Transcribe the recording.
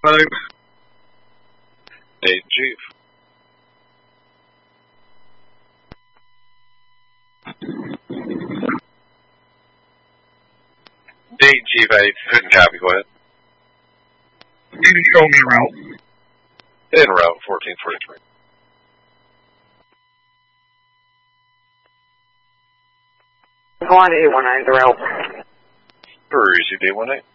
5. Dayton Chief. Dayton Chief, I couldn't copy. Go ahead. You can show me route. En route 1443. Go on to 819, the route. Received 818.